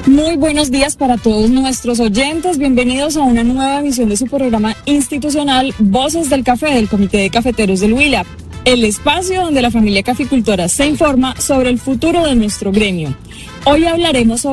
Muy buenos días para todos nuestros oyentes. Bienvenidos a una nueva emisión de su programa institucional Voces del Café del Comité de Cafeteros del Huila, el espacio donde la familia caficultora se informa sobre el futuro de nuestro gremio. Hoy hablaremos sobre